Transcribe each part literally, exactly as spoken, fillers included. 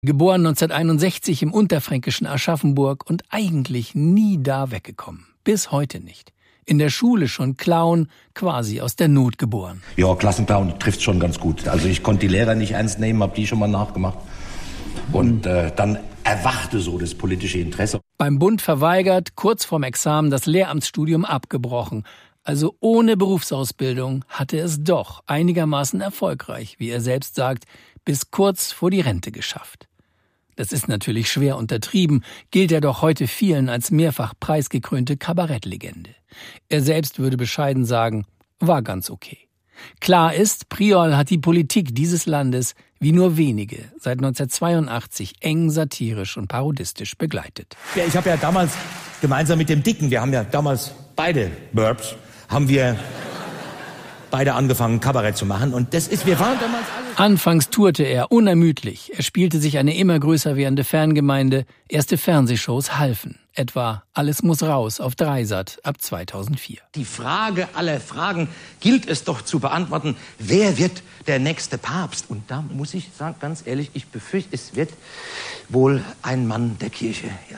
Geboren neunzehnhunderteinundsechzig im unterfränkischen Aschaffenburg und eigentlich nie da weggekommen. Bis heute nicht. In der Schule schon Clown, quasi aus der Not geboren. Ja, Klassenclown trifft schon ganz gut. Also ich konnte die Lehrer nicht ernst nehmen, habe die schon mal nachgemacht. Und äh, dann erwachte so das politische Interesse. Beim Bund verweigert, kurz vorm Examen das Lehramtsstudium abgebrochen. Also ohne Berufsausbildung hatte es doch einigermaßen erfolgreich, wie er selbst sagt, bis kurz vor die Rente geschafft. Das ist natürlich schwer untertrieben, gilt er doch heute vielen als mehrfach preisgekrönte Kabarettlegende. Er selbst würde bescheiden sagen, war ganz okay. Klar ist, Priol hat die Politik dieses Landes wie nur wenige seit neunzehnhundertzweiundachtzig eng satirisch und parodistisch begleitet. Ja, ich habe ja damals gemeinsam mit dem Dicken, wir haben ja damals beide Burbs, haben wir beide angefangen, Kabarett zu machen. Und das ist, wir waren damals alle... Anfangs tourte er unermüdlich. Er spielte sich eine immer größer werdende Fangemeinde. Erste Fernsehshows halfen. Etwa Alles muss raus auf Dreisat ab zweitausendvier. Die Frage aller Fragen gilt es doch zu beantworten, wer wird der nächste Papst? Und da muss ich sagen, ganz ehrlich, ich befürchte, es wird wohl ein Mann der Kirche, ja.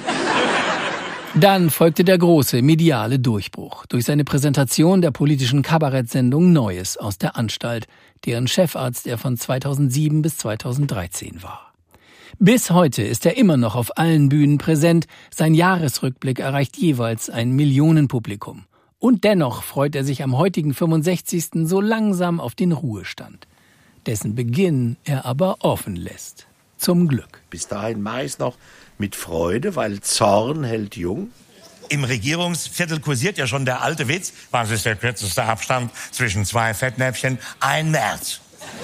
Dann folgte der große mediale Durchbruch durch seine Präsentation der politischen Kabarettsendung Neues aus der Anstalt, deren Chefarzt er von zweitausendsieben bis zweitausenddreizehn war. Bis heute ist er immer noch auf allen Bühnen präsent, sein Jahresrückblick erreicht jeweils ein Millionenpublikum. Und dennoch freut er sich am heutigen fünfundsechzigsten so langsam auf den Ruhestand, dessen Beginn er aber offen lässt. Zum Glück. Bis dahin meist noch mit Freude, weil Zorn hält jung. Im Regierungsviertel kursiert ja schon der alte Witz. Was ist der kürzeste Abstand zwischen zwei Fettnäpfchen? Ein März.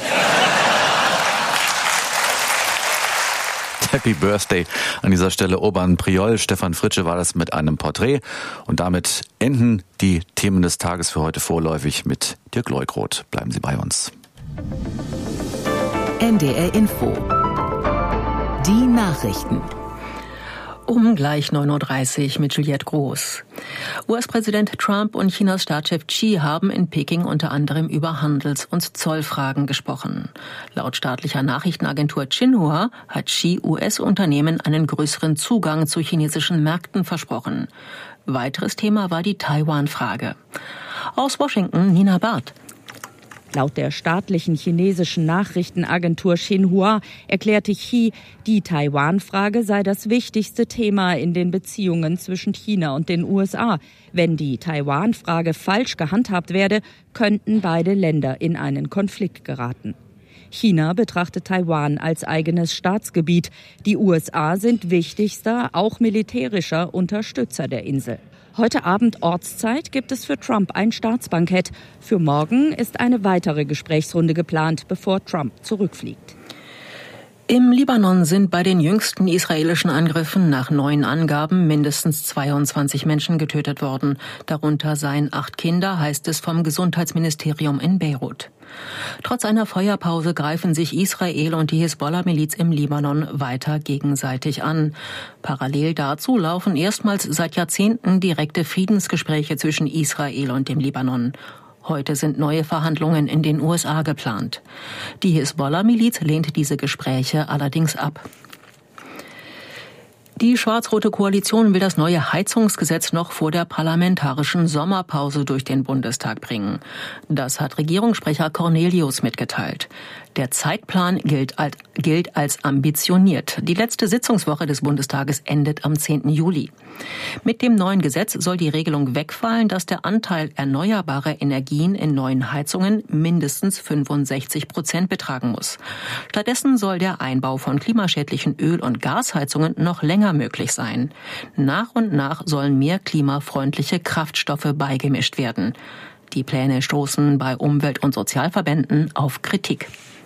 Happy Birthday an dieser Stelle Urban Priol. Stefan Fritsche war das mit einem Porträt. Und damit enden die Themen des Tages für heute vorläufig mit Dirk Leukroth. Bleiben Sie bei uns. N D R Info. Die Nachrichten. Um gleich neun Uhr dreißig mit Juliette Groß. U S-Präsident Trump und Chinas Staatschef Xi haben in Peking unter anderem über Handels- und Zollfragen gesprochen. Laut staatlicher Nachrichtenagentur Xinhua hat Xi U S-Unternehmen einen größeren Zugang zu chinesischen Märkten versprochen. Weiteres Thema war die Taiwan-Frage. Aus Washington Nina Barth. Laut der staatlichen chinesischen Nachrichtenagentur Xinhua erklärte Xi, die Taiwan-Frage sei das wichtigste Thema in den Beziehungen zwischen China und den U S A. Wenn die Taiwan-Frage falsch gehandhabt werde, könnten beide Länder in einen Konflikt geraten. China betrachtet Taiwan als eigenes Staatsgebiet. Die U S A sind wichtigster, auch militärischer Unterstützer der Insel. Heute Abend Ortszeit gibt es für Trump ein Staatsbankett. Für morgen ist eine weitere Gesprächsrunde geplant, bevor Trump zurückfliegt. Im Libanon sind bei den jüngsten israelischen Angriffen nach neuen Angaben mindestens zweiundzwanzig Menschen getötet worden. Darunter seien acht Kinder, heißt es vom Gesundheitsministerium in Beirut. Trotz einer Feuerpause greifen sich Israel und die Hisbollah-Miliz im Libanon weiter gegenseitig an. Parallel dazu laufen erstmals seit Jahrzehnten direkte Friedensgespräche zwischen Israel und dem Libanon. Heute sind neue Verhandlungen in den U S A geplant. Die Hisbollah-Miliz lehnt diese Gespräche allerdings ab. Die schwarz-rote Koalition will das neue Heizungsgesetz noch vor der parlamentarischen Sommerpause durch den Bundestag bringen. Das hat Regierungssprecher Cornelius mitgeteilt. Der Zeitplan gilt als, gilt als ambitioniert. Die letzte Sitzungswoche des Bundestages endet am zehnten Juli. Mit dem neuen Gesetz soll die Regelung wegfallen, dass der Anteil erneuerbarer Energien in neuen Heizungen mindestens fünfundsechzig Prozent betragen muss. Stattdessen soll der Einbau von klimaschädlichen Öl- und Gasheizungen noch länger möglich sein. Nach und nach sollen mehr klimafreundliche Kraftstoffe beigemischt werden. Die Pläne stoßen bei Umwelt- und Sozialverbänden auf Kritik.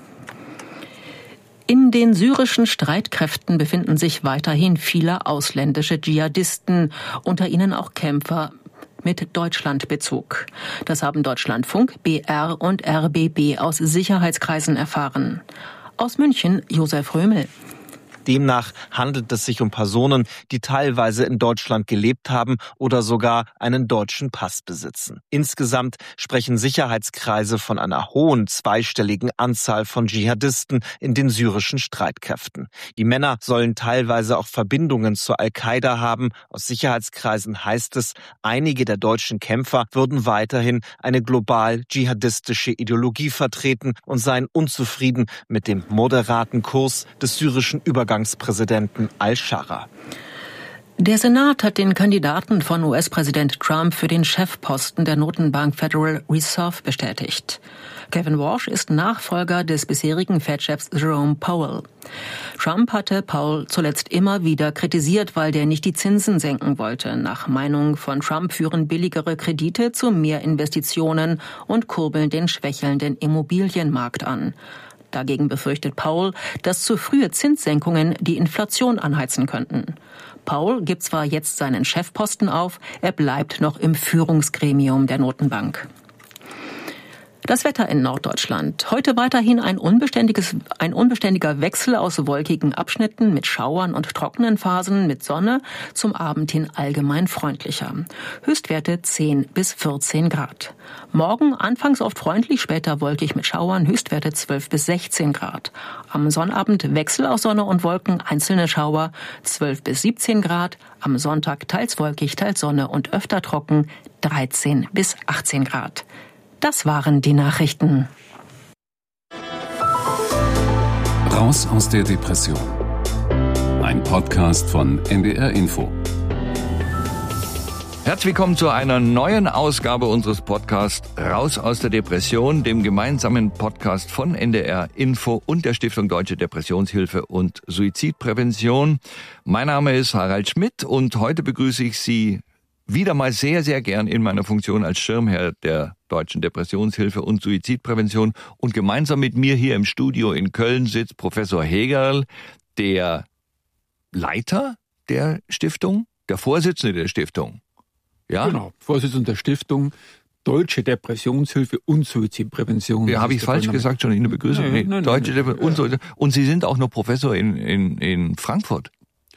In den syrischen Streitkräften befinden sich weiterhin viele ausländische Dschihadisten, unter ihnen auch Kämpfer mit Deutschlandbezug. Das haben Deutschlandfunk, B R und R B B aus Sicherheitskreisen erfahren. Aus München Josef Römel. Demnach handelt es sich um Personen, die teilweise in Deutschland gelebt haben oder sogar einen deutschen Pass besitzen. Insgesamt sprechen Sicherheitskreise von einer hohen zweistelligen Anzahl von Dschihadisten in den syrischen Streitkräften. Die Männer sollen teilweise auch Verbindungen zur Al-Qaida haben. Aus Sicherheitskreisen heißt es, einige der deutschen Kämpfer würden weiterhin eine global dschihadistische Ideologie vertreten und seien unzufrieden mit dem moderaten Kurs des syrischen Übergangspräsidenten al-Shara. Der Senat hat den Kandidaten von U S-Präsident Trump für den Chefposten der Notenbank Federal Reserve bestätigt. Kevin Warsh ist Nachfolger des bisherigen Fed-Chefs Jerome Powell. Trump hatte Powell zuletzt immer wieder kritisiert, weil der nicht die Zinsen senken wollte. Nach Meinung von Trump führen billigere Kredite zu mehr Investitionen und kurbeln den schwächelnden Immobilienmarkt an. Dagegen befürchtet Powell, dass zu frühe Zinssenkungen die Inflation anheizen könnten. Powell gibt zwar jetzt seinen Chefposten auf, er bleibt noch im Führungsgremium der Notenbank. Das Wetter in Norddeutschland. Heute weiterhin ein unbeständiges, ein unbeständiger Wechsel aus wolkigen Abschnitten mit Schauern und trockenen Phasen mit Sonne, zum Abend hin allgemein freundlicher. Höchstwerte zehn bis vierzehn Grad. Morgen anfangs oft freundlich, später wolkig mit Schauern, Höchstwerte zwölf bis sechzehn Grad. Am Sonnabend Wechsel aus Sonne und Wolken, einzelne Schauer, zwölf bis siebzehn Grad. Am Sonntag teils wolkig, teils Sonne und öfter trocken, dreizehn bis achtzehn Grad. Das waren die Nachrichten. Raus aus der Depression. Ein Podcast von N D R Info. Herzlich willkommen zu einer neuen Ausgabe unseres Podcasts Raus aus der Depression, dem gemeinsamen Podcast von N D R Info und der Stiftung Deutsche Depressionshilfe und Suizidprävention. Mein Name ist Harald Schmidt und heute begrüße ich Sie wieder mal sehr, sehr gern in meiner Funktion als Schirmherr der Deutschen Depressionshilfe und Suizidprävention. Und gemeinsam mit mir hier im Studio in Köln sitzt Professor Hegerl, der Leiter der Stiftung, der Vorsitzende der Stiftung. Ja? Genau, Vorsitzende der Stiftung Deutsche Depressionshilfe und Suizidprävention. Ja, habe ich falsch gesagt schon in der Begrüßung? Nein, nee, nein, Deutsche nein, Dep- und, so, und Sie sind auch noch Professor in, in, in Frankfurt.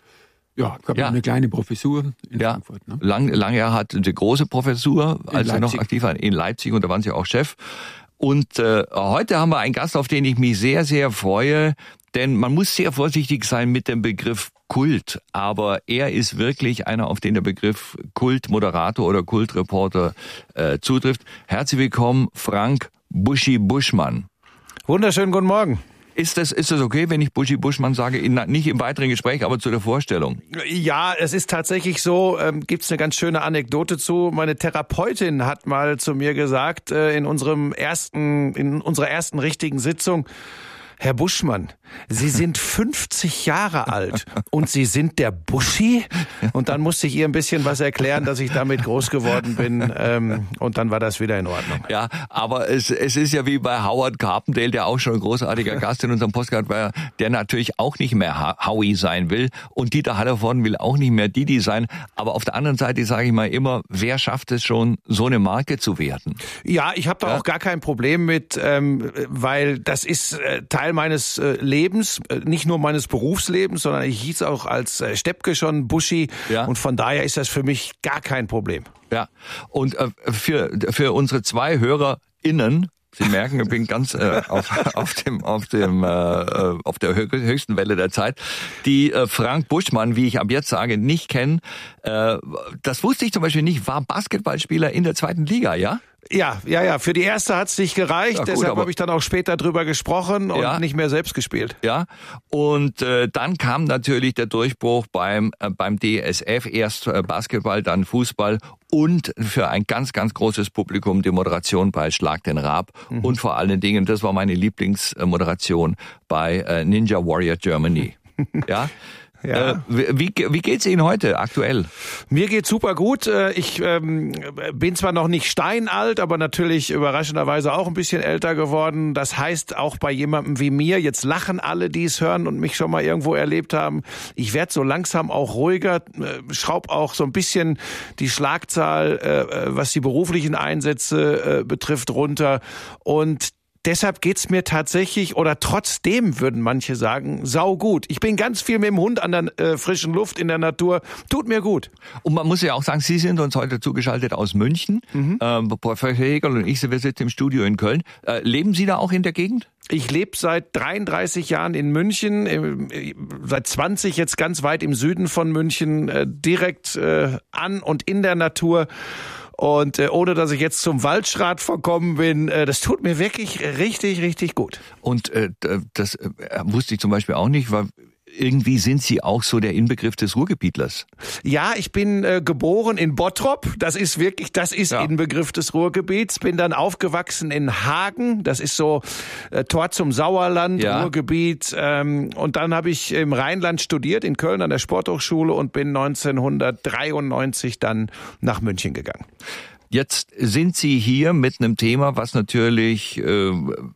Ja, ich habe ja. eine kleine Professur in ja. Frankfurt. Ne? Lang, lange er hat eine große Professur, als er noch aktiv war in Leipzig, und da waren Sie auch Chef. Und äh, heute haben wir einen Gast, auf den ich mich sehr, sehr freue, denn man muss sehr vorsichtig sein mit dem Begriff Kult, aber er ist wirklich einer, auf den der Begriff Kultmoderator oder Kultreporter äh, zutrifft. Herzlich willkommen, Frank Buschi Buschmann. Wunderschönen guten Morgen. Ist das, ist das okay, wenn ich Buschi Buschmann sage, in, nicht im weiteren Gespräch, aber zu der Vorstellung? Ja, es ist tatsächlich so, ähm, gibt's eine ganz schöne Anekdote zu. Meine Therapeutin hat mal zu mir gesagt, äh, in unserem ersten, in unserer ersten richtigen Sitzung: Herr Buschmann, Sie sind fünfzig Jahre alt und Sie sind der Buschi? Und dann musste ich ihr ein bisschen was erklären, dass ich damit groß geworden bin, ähm, und dann war das wieder in Ordnung. Ja, aber es, es ist ja wie bei Howard Carpendale, der auch schon ein großartiger Gast in unserem Podcast war, der natürlich auch nicht mehr Howie sein will, und Dieter Hallervorden will auch nicht mehr Didi sein. Aber auf der anderen Seite sage ich mal immer, wer schafft es schon, so eine Marke zu werden? Ja, ich habe da ja? auch gar kein Problem mit, ähm, weil das ist äh, Teil meines äh, Lebens, äh, nicht nur meines Berufslebens, sondern ich hieß auch als äh, Steppke schon Buschi, ja. Und von daher ist das für mich gar kein Problem. Ja, und äh, für für unsere zwei HörerInnen, Sie merken, ich bin ganz äh, auf, auf dem auf dem äh, auf der höchsten Welle der Zeit, die äh, Frank Buschmann, wie ich ab jetzt sage, nicht kennen. Äh, das wusste ich zum Beispiel nicht, war Basketballspieler in der zweiten Liga, ja? Ja, ja, ja. Für die erste hat's nicht gereicht. Ja, gut, deshalb habe ich dann auch später drüber gesprochen und ja, nicht mehr selbst gespielt. Ja. Und äh, dann kam natürlich der Durchbruch beim äh, beim D S F, erst äh, Basketball, dann Fußball und für ein ganz, ganz großes Publikum die Moderation bei Schlag den Raab. Mhm. Und vor allen Dingen, das war meine Lieblingsmoderation bei äh, Ninja Warrior Germany. Ja. Ja. Äh, wie, wie geht's Ihnen heute aktuell? Mir geht's super gut. Ich ähm, bin zwar noch nicht steinalt, aber natürlich überraschenderweise auch ein bisschen älter geworden. Das heißt, auch bei jemandem wie mir, jetzt lachen alle, die es hören und mich schon mal irgendwo erlebt haben, ich werde so langsam auch ruhiger, schraub auch so ein bisschen die Schlagzahl, äh, was die beruflichen Einsätze äh, betrifft, runter. Und deshalb geht's mir tatsächlich, oder trotzdem würden manche sagen, saugut. Ich bin ganz viel mit dem Hund an der äh, frischen Luft in der Natur. Tut mir gut. Und man muss ja auch sagen, Sie sind uns heute zugeschaltet aus München. Mhm. Ähm, Professor Hegel und ich, wir sitzen im Studio in Köln. Äh, leben Sie da auch in der Gegend? Ich lebe seit dreiunddreißig Jahren in München, äh, seit zwanzig jetzt ganz weit im Süden von München, äh, direkt äh, an und in der Natur. Und äh, ohne, dass ich jetzt zum Waldschrat verkommen bin, äh, das tut mir wirklich richtig, richtig gut. Und äh, das äh, wusste ich zum Beispiel auch nicht, weil irgendwie sind Sie auch so der Inbegriff des Ruhrgebietlers. Ja, ich bin äh, geboren in Bottrop. Das ist wirklich, das ist ja. Inbegriff des Ruhrgebiets. Bin dann aufgewachsen in Hagen. Das ist so äh, Tor zum Sauerland, ja. Ruhrgebiet. Ähm, und dann habe ich im Rheinland studiert, in Köln an der Sporthochschule und bin neunzehnhundertdreiundneunzig dann nach München gegangen. Jetzt sind Sie hier mit einem Thema, was natürlich äh,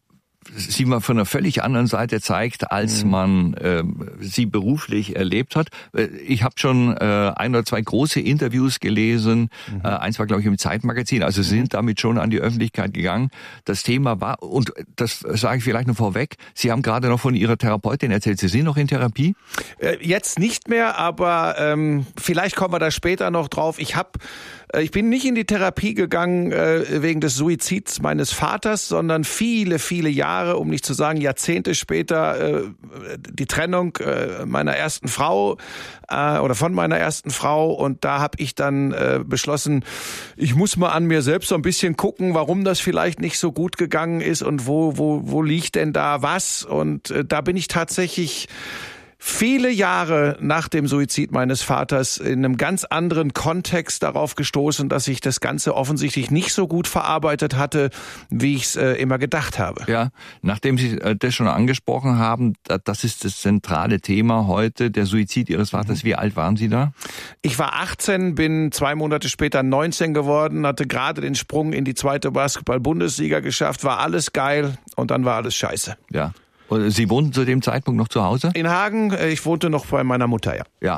Sie mal von einer völlig anderen Seite zeigt, als mhm. man äh, sie beruflich erlebt hat. Ich habe schon äh, ein oder zwei große Interviews gelesen. Mhm. Äh, eins war, glaube ich, im Zeitmagazin. Also Sie sind damit schon an die Öffentlichkeit gegangen. Das Thema war, und das sage ich vielleicht noch vorweg, Sie haben gerade noch von Ihrer Therapeutin erzählt. Sie sind noch in Therapie? Äh, jetzt nicht mehr, aber ähm, vielleicht kommen wir da später noch drauf. Ich habe Ich bin nicht in die Therapie gegangen äh, wegen des Suizids meines Vaters, sondern viele, viele Jahre, um nicht zu sagen Jahrzehnte später, äh, die Trennung äh, meiner ersten Frau äh, oder von meiner ersten Frau. Und da habe ich dann äh, beschlossen, ich muss mal an mir selbst so ein bisschen gucken, warum das vielleicht nicht so gut gegangen ist und wo wo wo liegt denn da was. Und äh, da bin ich tatsächlich viele Jahre nach dem Suizid meines Vaters in einem ganz anderen Kontext darauf gestoßen, dass ich das Ganze offensichtlich nicht so gut verarbeitet hatte, wie ich es äh, immer gedacht habe. Ja, nachdem Sie äh, das schon angesprochen haben, das ist das zentrale Thema heute, der Suizid Ihres Vaters. Mhm. Wie alt waren Sie da? Ich war achtzehn, bin zwei Monate später neunzehn geworden, hatte gerade den Sprung in die zweite Basketball-Bundesliga geschafft, war alles geil und dann war alles scheiße. Ja. Sie wohnten zu dem Zeitpunkt noch zu Hause? In Hagen. Ich wohnte noch bei meiner Mutter, ja. Ja.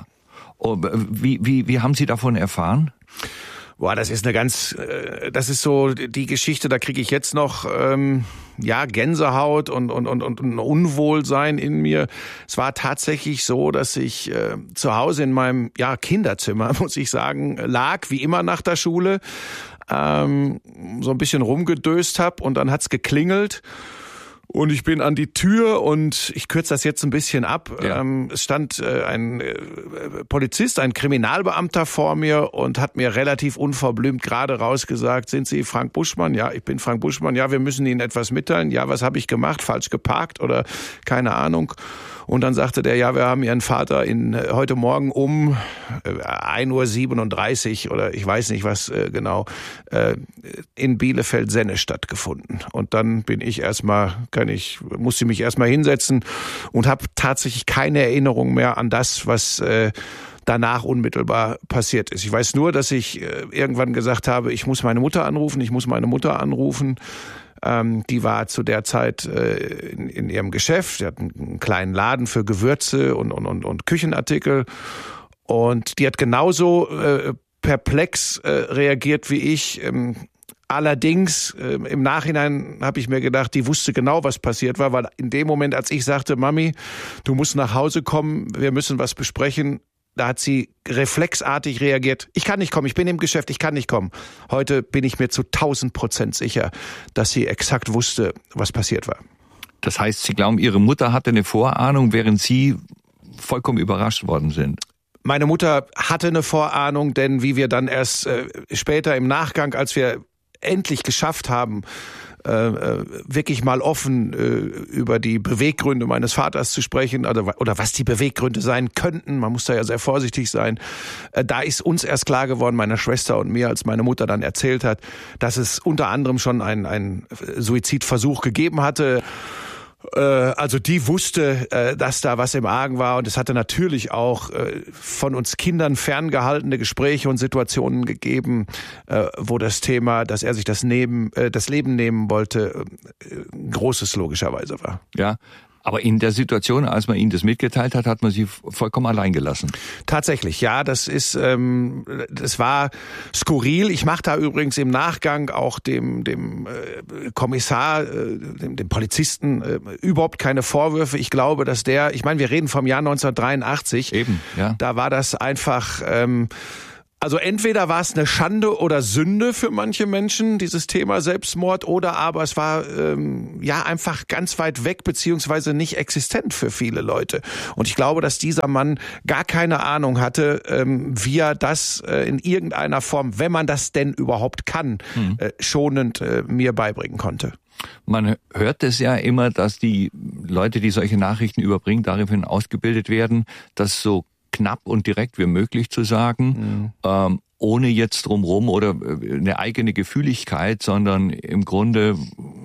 Wie, wie, wie haben Sie davon erfahren? Boah, das ist eine ganz, das ist so die Geschichte, da kriege ich jetzt noch, ähm, ja, Gänsehaut und, und, und, und ein Unwohlsein in mir. Es war tatsächlich so, dass ich äh, zu Hause in meinem, ja, Kinderzimmer, muss ich sagen, lag, wie immer nach der Schule, ähm, so ein bisschen rumgedöst habe und dann hat's geklingelt. Und ich bin an die Tür und ich kürze das jetzt ein bisschen ab. Ja. Ähm, es stand äh, ein äh, Polizist, ein Kriminalbeamter vor mir und hat mir relativ unverblümt gerade rausgesagt, sind Sie Frank Buschmann? Ja, ich bin Frank Buschmann. Ja, wir müssen Ihnen etwas mitteilen. Ja, was habe ich gemacht? Falsch geparkt oder keine Ahnung. Und dann sagte der, ja, wir haben Ihren Vater in heute Morgen um ein Uhr siebenunddreißig oder ich weiß nicht was äh, genau, äh, in Bielefeld-Senne stattgefunden. Und dann bin ich erstmal, kann ich, musste mich erstmal hinsetzen und habe tatsächlich keine Erinnerung mehr an das, was äh, danach unmittelbar passiert ist. Ich weiß nur, dass ich äh, irgendwann gesagt habe, ich muss meine Mutter anrufen, ich muss meine Mutter anrufen. Ähm, die war zu der Zeit äh, in, in ihrem Geschäft. Sie hat einen, einen kleinen Laden für Gewürze und, und, und, und Küchenartikel. Und die hat genauso äh, perplex äh, reagiert wie ich. Ähm, allerdings, äh, im Nachhinein habe ich mir gedacht, die wusste genau, was passiert war, weil in dem Moment, als ich sagte, Mami, du musst nach Hause kommen, wir müssen was besprechen, da hat sie reflexartig reagiert. Ich kann nicht kommen, ich bin im Geschäft, ich kann nicht kommen. Heute bin ich mir zu tausend Prozent sicher, dass sie exakt wusste, was passiert war. Das heißt, Sie glauben, Ihre Mutter hatte eine Vorahnung, während Sie vollkommen überrascht worden sind? Meine Mutter hatte eine Vorahnung, denn wie wir dann erst äh, später im Nachgang, als wir endlich geschafft haben, Äh, wirklich mal offen äh, über die Beweggründe meines Vaters zu sprechen oder, oder was die Beweggründe sein könnten. Man muss da ja sehr vorsichtig sein. Äh, da ist uns erst klar geworden, meiner Schwester und mir, als meine Mutter dann erzählt hat, dass es unter anderem schon einen, einen Suizidversuch gegeben hatte. Also die wusste, dass da was im Argen war und es hatte natürlich auch von uns Kindern ferngehaltene Gespräche und Situationen gegeben, wo das Thema, dass er sich das, neben, das Leben nehmen wollte, großes logischerweise war. Ja, Aber in der Situation, als man Ihnen das mitgeteilt hat, hat man Sie vollkommen allein gelassen. Tatsächlich, ja, das ist, ähm, das war skurril. Ich mache da übrigens im Nachgang auch dem dem äh, Kommissar, äh, dem, dem Polizisten äh, überhaupt keine Vorwürfe. Ich glaube, dass der, ich meine, wir reden vom Jahr neunzehnhundertdreiundachtzig. Eben, ja. Da war das einfach. Ähm, Also entweder war es eine Schande oder Sünde für manche Menschen, dieses Thema Selbstmord, oder aber es war ähm, ja einfach ganz weit weg beziehungsweise nicht existent für viele Leute. Und ich glaube, dass dieser Mann gar keine Ahnung hatte, ähm, wie er das äh, in irgendeiner Form, wenn man das denn überhaupt kann, hm. äh, schonend äh, mir beibringen konnte. Man hört es ja immer, dass die Leute, die solche Nachrichten überbringen, daraufhin ausgebildet werden, dass so knapp und direkt wie möglich zu sagen, mhm. ähm, ohne jetzt drumrum oder eine eigene Gefühligkeit, sondern im Grunde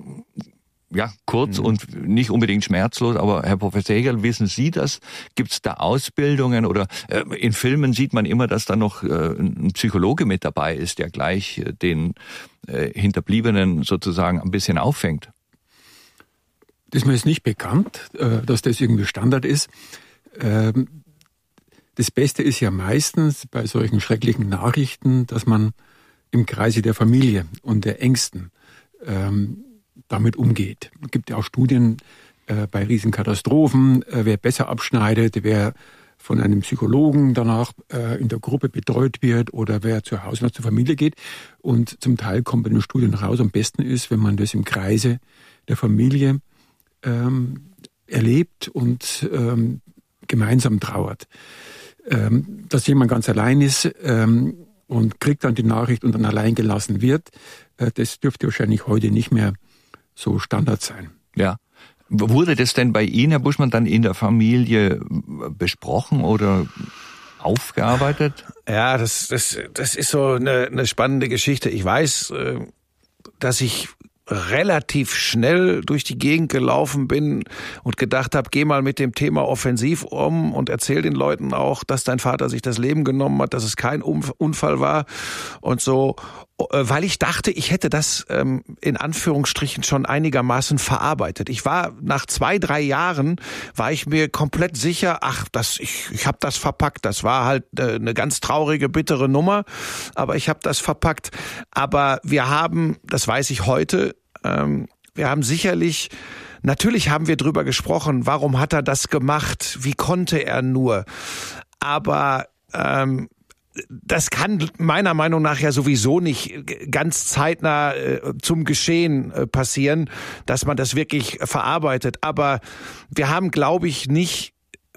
ja kurz mhm. und nicht unbedingt schmerzlos. Aber Herr Professor Hegel, wissen Sie das? Gibt es da Ausbildungen oder äh, in Filmen sieht man immer, dass da noch äh, ein Psychologe mit dabei ist, der gleich äh, den äh, Hinterbliebenen sozusagen ein bisschen auffängt? Das ist mir jetzt nicht bekannt, äh, dass das irgendwie Standard ist. Ähm, Das Beste ist ja meistens bei solchen schrecklichen Nachrichten, dass man im Kreise der Familie und der Ängsten ähm, damit umgeht. Es gibt ja auch Studien äh, bei Riesenkatastrophen, äh, wer besser abschneidet, wer von einem Psychologen danach äh, in der Gruppe betreut wird oder wer zu Hause noch zur Familie geht. Und zum Teil kommt bei den Studien raus, am besten ist, wenn man das im Kreise der Familie ähm, erlebt und ähm, gemeinsam trauert. Ähm, dass jemand ganz allein ist ähm, und kriegt dann die Nachricht und dann allein gelassen wird, äh, das dürfte wahrscheinlich heute nicht mehr so Standard sein. Ja. Wurde das denn bei Ihnen, Herr Buschmann, dann in der Familie besprochen oder aufgearbeitet? Ja, das, das, das ist so eine, eine spannende Geschichte. Ich weiß, dass ich relativ schnell durch die Gegend gelaufen bin und gedacht habe, geh mal mit dem Thema offensiv um und erzähl den Leuten auch, dass dein Vater sich das Leben genommen hat, dass es kein Unfall war und so, weil ich dachte, ich hätte das ähm, in Anführungsstrichen schon einigermaßen verarbeitet. Ich war nach zwei, drei Jahren, war ich mir komplett sicher, ach, das, ich, ich habe das verpackt. Das war halt äh, eine ganz traurige, bittere Nummer, aber ich habe das verpackt. Aber wir haben, das weiß ich heute, ähm, wir haben sicherlich, natürlich haben wir drüber gesprochen, warum hat er das gemacht, wie konnte er nur, aber ähm, das kann meiner Meinung nach ja sowieso nicht ganz zeitnah äh, zum Geschehen äh, passieren, dass man das wirklich verarbeitet. Aber wir haben, glaube ich, nicht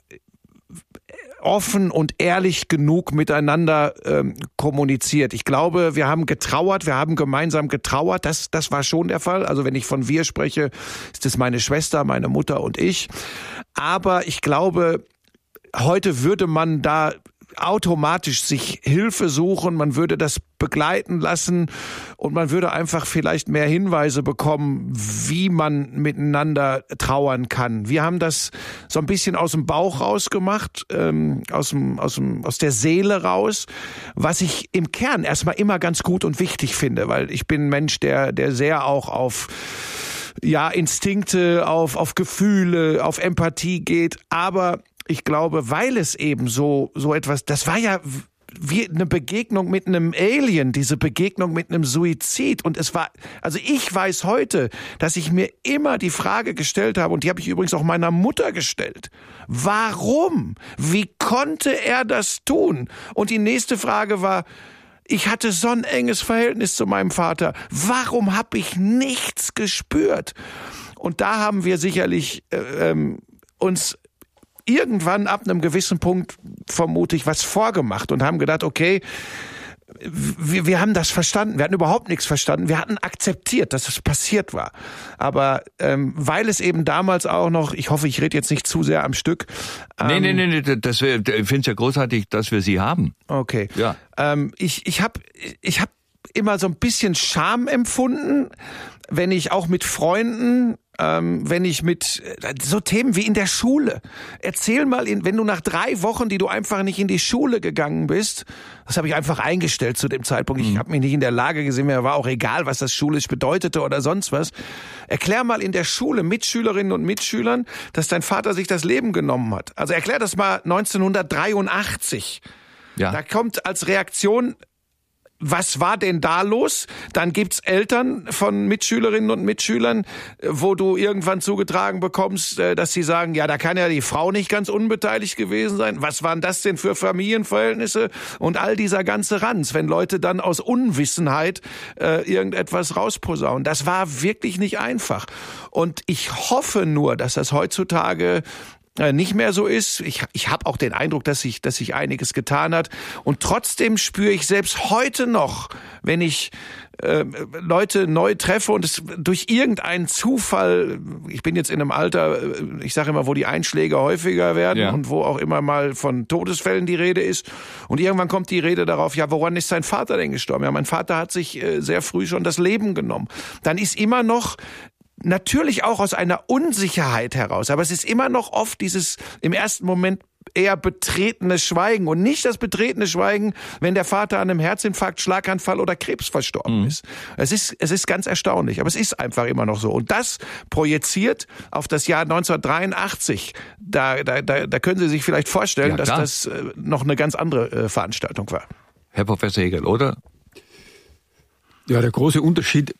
offen und ehrlich genug miteinander ähm, kommuniziert. Ich glaube, wir haben getrauert, wir haben gemeinsam getrauert. Das, das war schon der Fall. Also wenn ich von wir spreche, ist es meine Schwester, meine Mutter und ich. Aber ich glaube, heute würde man da automatisch sich Hilfe suchen, man würde das begleiten lassen und man würde einfach vielleicht mehr Hinweise bekommen, wie man miteinander trauern kann. Wir haben das so ein bisschen aus dem Bauch raus gemacht, ähm, aus dem, aus dem, aus der Seele raus, was ich im Kern erstmal immer ganz gut und wichtig finde, weil ich bin ein Mensch, der, der sehr auch auf ja, Instinkte, auf, auf Gefühle, auf Empathie geht, aber ich glaube, weil es eben so, so etwas, das war ja wie eine Begegnung mit einem Alien, diese Begegnung mit einem Suizid. Und es war, also ich weiß heute, dass ich mir immer die Frage gestellt habe, und die habe ich übrigens auch meiner Mutter gestellt. Warum? Wie konnte er das tun? Und die nächste Frage war, ich hatte so ein enges Verhältnis zu meinem Vater. Warum habe ich nichts gespürt? Und da haben wir sicherlich äh, ähm, uns irgendwann ab einem gewissen Punkt, vermute ich, was vorgemacht und haben gedacht, okay, wir, wir haben das verstanden. Wir hatten überhaupt nichts verstanden. Wir hatten akzeptiert, dass es passiert war. Aber ähm, weil es eben damals auch noch, ich hoffe, ich rede jetzt nicht zu sehr am Stück. Ähm, nee, nee, nee, nee, das wär, ich finde es ja großartig, dass wir Sie haben. Okay. Ja. Ähm, ich ich habe ich hab immer so ein bisschen Scham empfunden, wenn ich auch mit Freunden ähm, wenn ich mit so Themen wie in der Schule. Erzähl mal, in, wenn du nach drei Wochen, die du einfach nicht in die Schule gegangen bist, das habe ich einfach eingestellt zu dem Zeitpunkt. Ich habe mich nicht in der Lage gesehen, mir war auch egal, was das schulisch bedeutete oder sonst was. Erklär mal in der Schule Mitschülerinnen und Mitschülern, dass dein Vater sich das Leben genommen hat. Also erklär das mal neunzehnhundertdreiundachtzig. Ja. Da kommt als Reaktion, was war denn da los? Dann gibt's Eltern von Mitschülerinnen und Mitschülern, wo du irgendwann zugetragen bekommst, dass sie sagen, ja, da kann ja die Frau nicht ganz unbeteiligt gewesen sein. Was waren das denn für Familienverhältnisse? Und all dieser ganze Ranz, wenn Leute dann aus Unwissenheit äh, irgendetwas rausposaunen. Das war wirklich nicht einfach. Und ich hoffe nur, dass das heutzutage nicht mehr so ist. Ich, ich habe auch den Eindruck, dass sich dass sich einiges getan hat. Und trotzdem spüre ich selbst heute noch, wenn ich äh, Leute neu treffe und es durch irgendeinen Zufall, ich bin jetzt in einem Alter, ich sage immer, wo die Einschläge häufiger werden ja. und wo auch immer mal von Todesfällen die Rede ist. Und irgendwann kommt die Rede darauf, ja, woran ist sein Vater denn gestorben? Ja, mein Vater hat sich äh, sehr früh schon das Leben genommen. Dann ist immer noch natürlich auch aus einer Unsicherheit heraus, aber es ist immer noch oft dieses im ersten Moment eher betretene Schweigen und nicht das betretene Schweigen, wenn der Vater an einem Herzinfarkt, Schlaganfall oder Krebs verstorben mhm. ist. Es ist, es ist ganz erstaunlich, aber es ist einfach immer noch so. Und das projiziert auf das Jahr neunzehnhundertdreiundachtzig. Da, da, da, da können Sie sich vielleicht vorstellen, ja, dass das äh, noch eine ganz andere äh, Veranstaltung war. Herr Professor Hegel, oder? Ja, der große Unterschied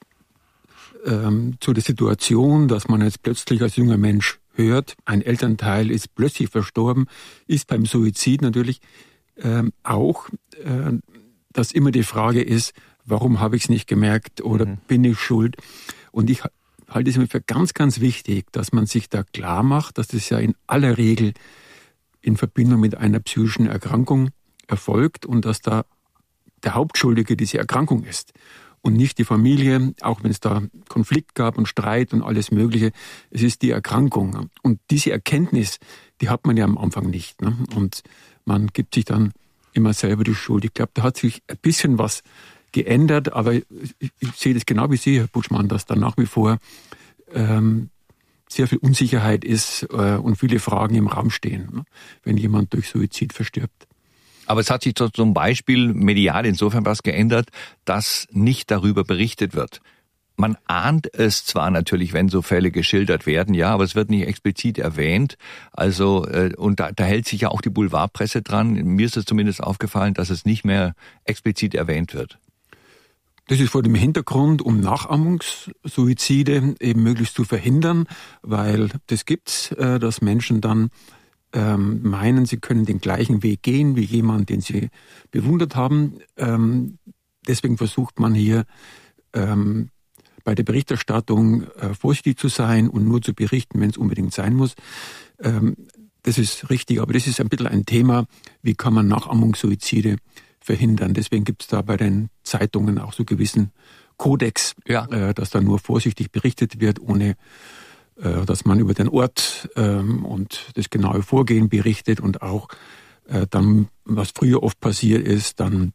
ähm, zu der Situation, dass man jetzt plötzlich als junger Mensch hört, ein Elternteil ist plötzlich verstorben, ist beim Suizid natürlich ähm, auch, äh, dass immer die Frage ist, warum habe ich es nicht gemerkt oder mhm. bin ich schuld? Und ich halte es mir für ganz, ganz wichtig, dass man sich da klar macht, dass das ja in aller Regel in Verbindung mit einer psychischen Erkrankung erfolgt und dass da der Hauptschuldige diese Erkrankung ist. Und nicht die Familie, auch wenn es da Konflikt gab und Streit und alles Mögliche. Es ist die Erkrankung. Und diese Erkenntnis, die hat man ja am Anfang nicht. Ne? Und man gibt sich dann immer selber die Schuld. Ich glaube, da hat sich ein bisschen was geändert, aber ich, ich sehe das genau wie Sie, Herr Buschmann, dass da nach wie vor ähm, sehr viel Unsicherheit ist äh, und viele Fragen im Raum stehen, ne? wenn jemand durch Suizid verstirbt. Aber es hat sich zum Beispiel medial insofern was geändert, dass nicht darüber berichtet wird. Man ahnt es zwar natürlich, wenn so Fälle geschildert werden, ja, aber es wird nicht explizit erwähnt. Also und da, da hält sich ja auch die Boulevardpresse dran. Mir ist es zumindest aufgefallen, dass es nicht mehr explizit erwähnt wird. Das ist vor dem Hintergrund, um Nachahmungssuizide eben möglichst zu verhindern, weil das gibt's, dass Menschen dann Ähm, meinen, sie können den gleichen Weg gehen wie jemand, den sie bewundert haben. Ähm, deswegen versucht man hier ähm, bei der Berichterstattung äh, vorsichtig zu sein und nur zu berichten, wenn es unbedingt sein muss. Ähm, das ist richtig, aber das ist ein bisschen ein Thema, wie kann man Nachahmungssuizide verhindern. Deswegen gibt es da bei den Zeitungen auch so gewissen Kodex, ja. äh, dass da nur vorsichtig berichtet wird, ohne dass man über den Ort ähm, und das genaue Vorgehen berichtet und auch äh, dann, was früher oft passiert ist, dann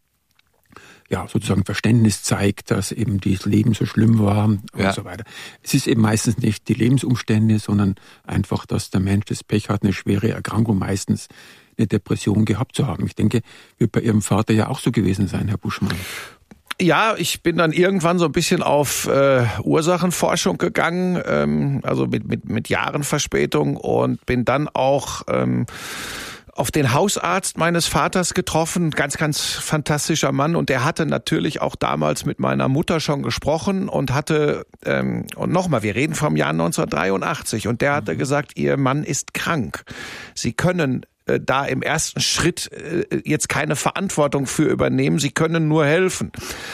ja sozusagen Verständnis zeigt, dass eben das Leben so schlimm war und ja. so weiter. Es ist eben meistens nicht die Lebensumstände, sondern einfach, dass der Mensch das Pech hat, eine schwere Erkrankung, meistens eine Depression gehabt zu haben. Ich denke, wird bei Ihrem Vater ja auch so gewesen sein, Herr Buschmann. Ja, ich bin dann irgendwann so ein bisschen auf äh, Ursachenforschung gegangen, ähm, also mit, mit, mit Jahren Verspätung und bin dann auch ähm, auf den Hausarzt meines Vaters getroffen, ganz, ganz fantastischer Mann und der hatte natürlich auch damals mit meiner Mutter schon gesprochen und hatte, ähm, und nochmal, wir reden vom Jahr neunzehnhundertdreiundachtzig und der hatte gesagt, Ihr Mann ist krank. Sie können da im ersten Schritt jetzt keine Verantwortung für übernehmen. Sie können nur helfen.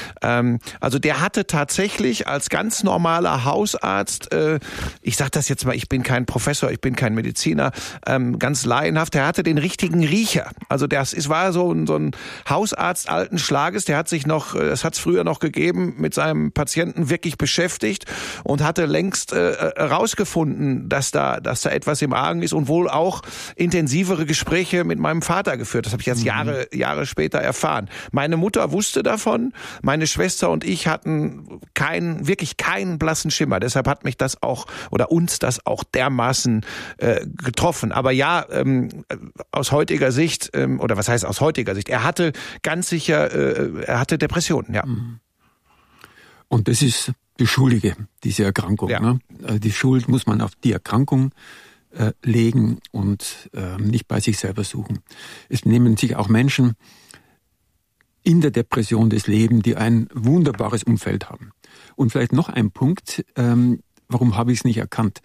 Also der hatte tatsächlich als ganz normaler Hausarzt, ich sage das jetzt mal, ich bin kein Professor, ich bin kein Mediziner, ganz laienhaft, der hatte den richtigen Riecher. Also das ist, war so ein, so ein Hausarzt alten Schlages, der hat sich noch, das hat es früher noch gegeben, mit seinem Patienten wirklich beschäftigt und hatte längst herausgefunden, dass da, dass da etwas im Argen ist und wohl auch intensivere Gespräche Gespräche mit meinem Vater geführt. Das habe ich erst Jahre, Jahre später erfahren. Meine Mutter wusste davon, meine Schwester und ich hatten keinen, wirklich keinen blassen Schimmer. Deshalb hat mich das auch, oder uns das auch dermaßen äh, getroffen. Aber ja, ähm, aus heutiger Sicht, ähm, oder was heißt aus heutiger Sicht, er hatte ganz sicher, äh, er hatte Depressionen, ja. Und das ist die Schuldige, diese Erkrankung. Ja. Ne? Also die Schuld muss man auf die Erkrankung äh, legen und äh, nicht bei sich selber suchen. Es nehmen sich auch Menschen in der Depression das Leben, die ein wunderbares Umfeld haben. Und vielleicht noch ein Punkt, ähm, warum habe ich es nicht erkannt?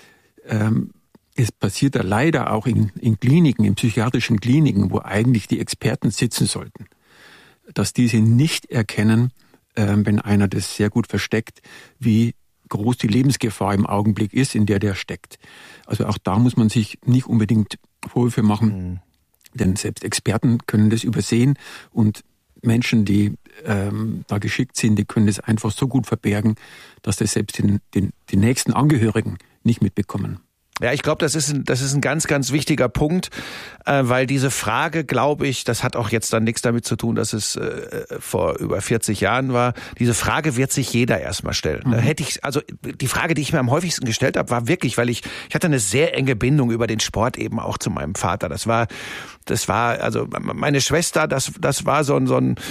Ähm, es passiert ja leider auch in, in Kliniken, in psychiatrischen Kliniken, wo eigentlich die Experten sitzen sollten, dass diese nicht erkennen, äh, wenn einer das sehr gut versteckt, wie groß die Lebensgefahr im Augenblick ist, in der der steckt. Also auch da muss man sich nicht unbedingt Vorwürfe machen, mhm. denn selbst Experten können das übersehen und Menschen, die ähm, da geschickt sind, die können das einfach so gut verbergen, dass das selbst den, den, die nächsten Angehörigen nicht mitbekommen. Ja, ich glaube, das ist ein, das ist ein ganz, ganz wichtiger Punkt, äh, weil diese Frage, glaube ich, das hat auch jetzt dann nichts damit zu tun, dass es äh, vor über vierzig Jahren war. Diese Frage wird sich jeder erstmal stellen. Mhm. Da hätte ich, also die Frage, die ich mir am häufigsten gestellt habe, war wirklich, weil ich, ich hatte eine sehr enge Bindung über den Sport eben auch zu meinem Vater. Das war, das war, also meine Schwester, das, das war so ein, so ein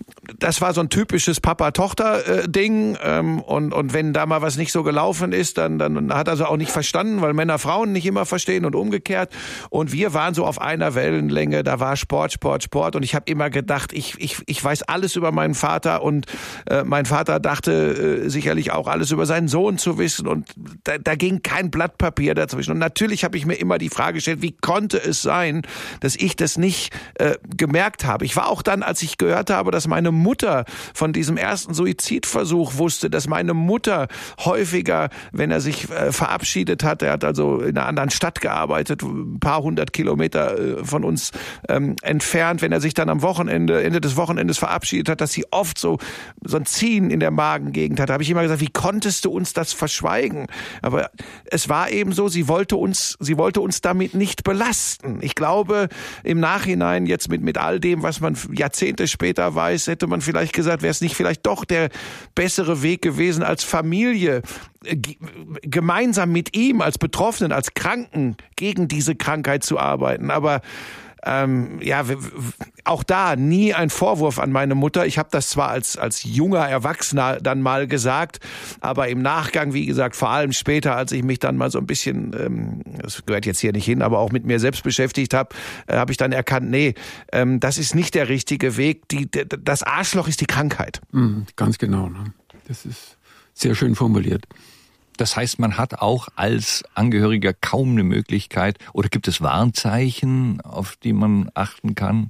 Das war so ein typisches Papa-Tochter-Ding ähm, und und wenn da mal was nicht so gelaufen ist, dann dann hat er so auch nicht verstanden, weil Männer Frauen nicht immer verstehen und umgekehrt. Und wir waren so auf einer Wellenlänge. Da war Sport, Sport, Sport und ich habe immer gedacht, ich ich ich weiß alles über meinen Vater und äh, mein Vater dachte äh, sicherlich auch alles über seinen Sohn zu wissen und da, da ging kein Blatt Papier dazwischen. Und natürlich habe ich mir immer die Frage gestellt, wie konnte es sein, dass ich das nicht äh, gemerkt habe. Ich war auch dann, als ich gehört habe, dass meine Mutter von diesem ersten Suizidversuch wusste, dass meine Mutter häufiger, wenn er sich äh, verabschiedet hat, er hat also in einer anderen Stadt gearbeitet, ein paar hundert Kilometer äh, von uns ähm, entfernt, wenn er sich dann am Wochenende, Ende des Wochenendes verabschiedet hat, dass sie oft so, so ein Ziehen in der Magengegend hat. Da habe ich immer gesagt, wie konntest du uns das verschweigen? Aber es war eben so, sie wollte uns, sie wollte uns damit nicht belasten. Ich glaube, im Nachhinein jetzt mit, mit all dem, was man Jahrzehnte später weiß, hätte man vielleicht gesagt, wäre es nicht vielleicht doch der bessere Weg gewesen, als Familie g- gemeinsam mit ihm, als Betroffenen, als Kranken gegen diese Krankheit zu arbeiten. Aber ähm, ja, w- w- auch da nie ein Vorwurf an meine Mutter. Ich habe das zwar als als junger Erwachsener dann mal gesagt, aber im Nachgang, wie gesagt, vor allem später, als ich mich dann mal so ein bisschen, ähm, das gehört jetzt hier nicht hin, aber auch mit mir selbst beschäftigt habe, äh, habe ich dann erkannt, nee, ähm, das ist nicht der richtige Weg. Die, d- das Arschloch ist die Krankheit. Mhm, ganz genau. Ne? Das ist sehr schön formuliert. Das heißt, man hat auch als Angehöriger kaum eine Möglichkeit, oder gibt es Warnzeichen, auf die man achten kann?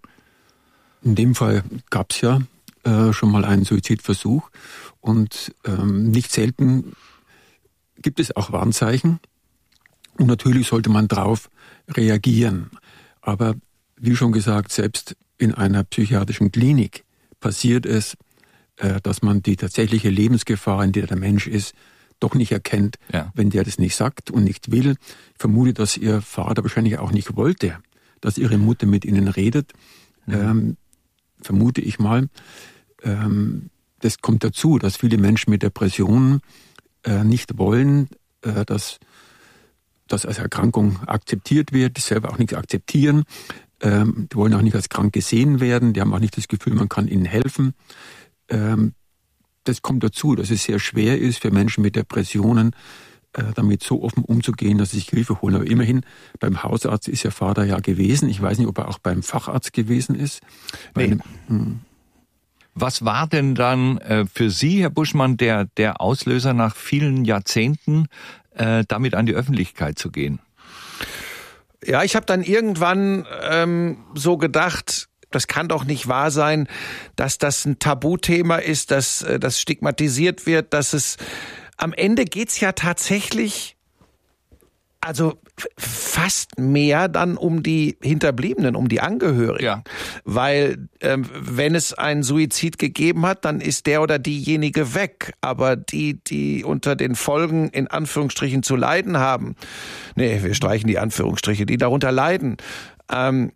In dem Fall gab es ja äh, schon mal einen Suizidversuch und ähm, nicht selten gibt es auch Warnzeichen und natürlich sollte man darauf reagieren. Aber wie schon gesagt, selbst in einer psychiatrischen Klinik passiert es, äh, dass man die tatsächliche Lebensgefahr, in der der Mensch ist, doch nicht erkennt, ja. wenn der das nicht sagt und nicht will. Ich vermute, dass ihr Vater wahrscheinlich auch nicht wollte, dass ihre Mutter mit ihnen redet. Mhm. Ähm, vermute ich mal. Ähm, das kommt dazu, dass viele Menschen mit Depressionen äh, nicht wollen, äh, dass das als Erkrankung akzeptiert wird, die selber auch nicht akzeptieren. Ähm, die wollen auch nicht als krank gesehen werden. Die haben auch nicht das Gefühl, man kann ihnen helfen. Ähm, Das kommt dazu, dass es sehr schwer ist für Menschen mit Depressionen, äh, damit so offen umzugehen, dass sie sich Hilfe holen. Aber immerhin, beim Hausarzt ist Ihr Vater ja gewesen. Ich weiß nicht, ob er auch beim Facharzt gewesen ist. Nee. Einem, hm. Was war denn dann äh, für Sie, Herr Buschmann, der, der Auslöser nach vielen Jahrzehnten, äh, damit an die Öffentlichkeit zu gehen? Ja, ich habe dann irgendwann ähm, so gedacht, das kann doch nicht wahr sein, dass das ein Tabuthema ist, dass das stigmatisiert wird, dass es am Ende geht's ja tatsächlich also fast mehr dann um die Hinterbliebenen, um die Angehörigen. Ja. Weil ähm, wenn es einen Suizid gegeben hat, dann ist der oder diejenige weg. Aber die, die unter den Folgen in Anführungsstrichen zu leiden haben, nee, wir streichen die Anführungsstriche, die darunter leiden, Ähm,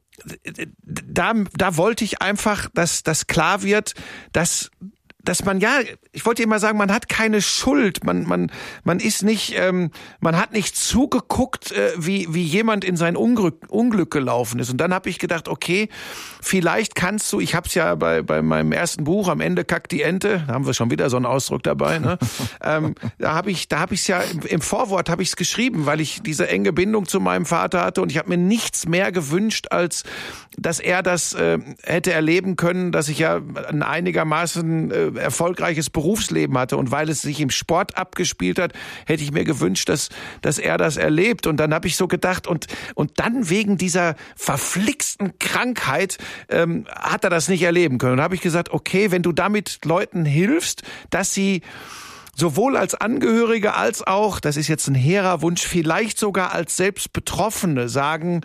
da, da wollte ich einfach, dass das klar wird, dass dass man ja, ich wollte immer sagen, man hat keine Schuld, man man man ist nicht, ähm, man hat nicht zugeguckt, äh, wie wie jemand in sein Unglück, Unglück gelaufen ist. Und dann habe ich gedacht, okay, vielleicht kannst du, ich habe es ja bei bei meinem ersten Buch, am Ende kackt die Ente, da haben wir schon wieder so einen Ausdruck dabei, ne? ähm, da habe ich, da habe ich es ja im, im Vorwort habe ich es geschrieben, weil ich diese enge Bindung zu meinem Vater hatte und ich habe mir nichts mehr gewünscht, als dass er das äh, hätte erleben können, dass ich ja ein einigermaßen äh, erfolgreiches Berufsleben hatte. Und weil es sich im Sport abgespielt hat, hätte ich mir gewünscht, dass dass er das erlebt. Und dann habe ich so gedacht, und und dann wegen dieser verflixten Krankheit ähm, hat er das nicht erleben können. Und da habe ich gesagt, okay, wenn du damit Leuten hilfst, dass sie sowohl als Angehörige als auch, das ist jetzt ein hehrer Wunsch, vielleicht sogar als selbst Betroffene sagen,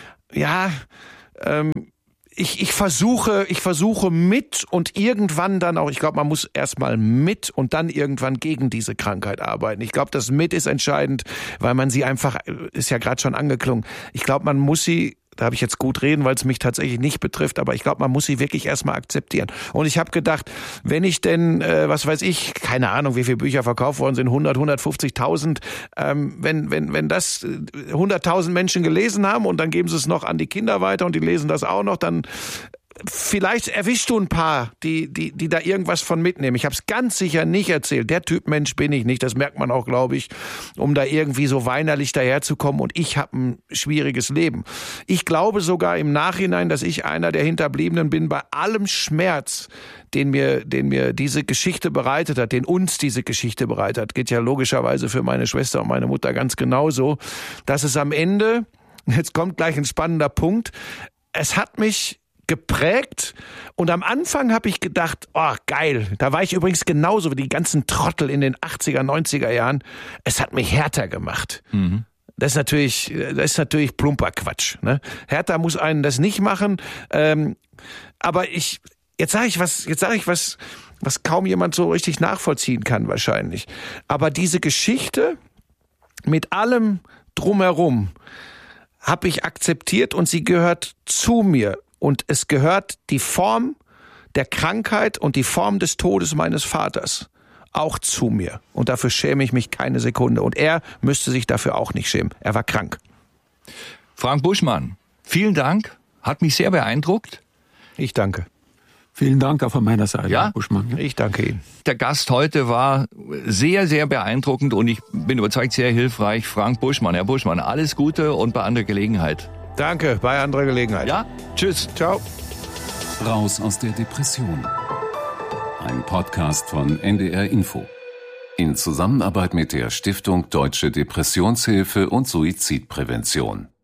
ja, ähm, Ich, ich versuche, ich versuche mit und irgendwann dann auch, ich glaube, man muss erstmal mit und dann irgendwann gegen diese Krankheit arbeiten. Ich glaube, das mit ist entscheidend, weil man sie einfach, ist ja gerade schon angeklungen, ich glaube, man muss sie, da habe ich jetzt gut reden, weil es mich tatsächlich nicht betrifft, aber ich glaube, man muss sie wirklich erstmal akzeptieren. Und ich habe gedacht, wenn ich denn, äh, was weiß ich, keine Ahnung, wie viele Bücher verkauft worden sind, hundert, hundertfünfzigtausend, ähm, wenn wenn wenn das hunderttausend Menschen gelesen haben und dann geben sie es noch an die Kinder weiter und die lesen das auch noch, dann vielleicht erwischst du ein paar, die die die da irgendwas von mitnehmen. Ich habe es ganz sicher nicht erzählt. Der Typ Mensch bin ich nicht. Das merkt man auch, glaube ich, um da irgendwie so weinerlich daherzukommen. Und ich habe ein schwieriges Leben. Ich glaube sogar im Nachhinein, dass ich einer der Hinterbliebenen bin, bei allem Schmerz, den mir den mir diese Geschichte bereitet hat, den uns diese Geschichte bereitet hat. Geht ja logischerweise für meine Schwester und meine Mutter ganz genauso, dass es am Ende, jetzt kommt gleich ein spannender Punkt, es hat mich geprägt und am Anfang habe ich gedacht, oh geil, da war ich übrigens genauso wie die ganzen Trottel in den achtziger, neunziger Jahren, es hat mich härter gemacht. Mhm. Das ist natürlich, das ist natürlich plumper Quatsch, ne? Härter muss einen das nicht machen, ähm, aber ich, jetzt sage ich was, jetzt sage ich was, was kaum jemand so richtig nachvollziehen kann wahrscheinlich, aber diese Geschichte mit allem drumherum habe ich akzeptiert und sie gehört zu mir. Und es gehört die Form der Krankheit und die Form des Todes meines Vaters auch zu mir. Und dafür schäme ich mich keine Sekunde. Und er müsste sich dafür auch nicht schämen. Er war krank. Frank Buschmann, vielen Dank. Hat mich sehr beeindruckt. Ich danke. Vielen Dank auch von meiner Seite, ja? Herr Buschmann. Ja. Ich danke Ihnen. Der Gast heute war sehr, sehr beeindruckend und ich bin überzeugt, sehr hilfreich. Frank Buschmann. Herr Buschmann, alles Gute und bei anderer Gelegenheit. Danke, bei anderer Gelegenheit. Ja, tschüss. Ciao. Raus aus der Depression. Ein Podcast von N D R Info. In Zusammenarbeit mit der Stiftung Deutsche Depressionshilfe und Suizidprävention.